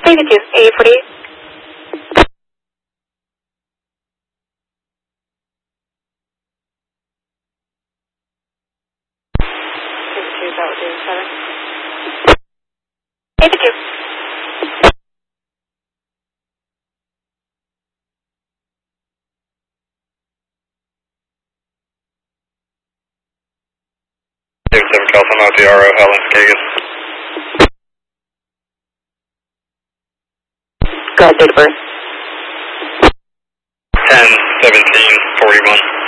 82, 848. That would be 7. 82. California DRO, Helen Kagan. Go ahead, date of birth. 10/17/41.